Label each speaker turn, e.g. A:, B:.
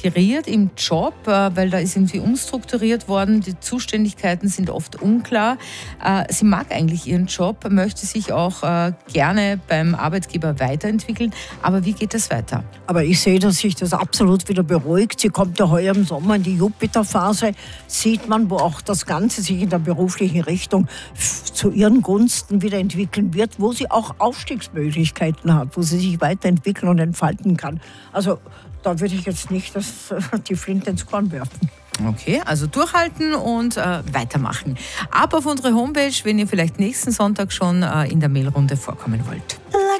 A: frustriert im Job, weil da ist irgendwie umstrukturiert worden. Die Zuständigkeiten sind oft unklar. Sie mag eigentlich ihren Job, möchte sich auch gerne beim Arbeitgeber weiterentwickeln. Aber wie geht das weiter?
B: Aber ich sehe, dass sich das absolut wieder beruhigt. Sie kommt ja heuer im Sommer in die Jupiterphase. Sieht man, wo auch das Ganze sich in der beruflichen Richtung zu ihren Gunsten wieder entwickeln wird, wo sie auch Aufstiegsmöglichkeiten hat, wo sie sich weiterentwickeln und entfalten kann. Also da würde ich jetzt nicht die Flinte ins Korn werfen.
A: Okay, also durchhalten und weitermachen. Ab auf unsere Homepage, wenn ihr vielleicht nächsten Sonntag schon in der Mailrunde vorkommen wollt.